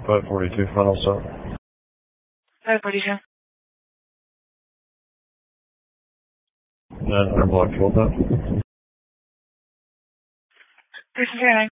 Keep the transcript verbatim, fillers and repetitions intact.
five forty-two, final stop. five forty-two. nine hundred block fuel time. three zero nine.